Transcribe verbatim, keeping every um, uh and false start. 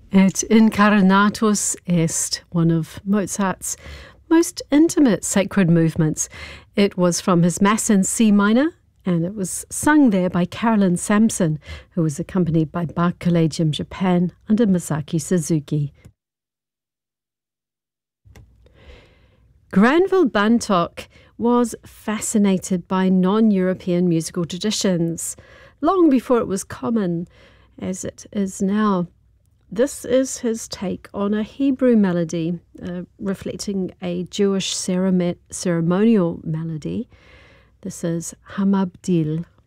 Et Incarnatus Est, one of Mozart's most intimate sacred movements. It was from his Mass in C minor, and it was sung there by Carolyn Sampson, who was accompanied by Bach Collegium Japan under Masaki Suzuki. Granville Bantock was fascinated by non-European musical traditions, long before it was common as it is now. This is his take on a Hebrew melody, uh, reflecting a Jewish ceremonial melody. This is Hamabdil.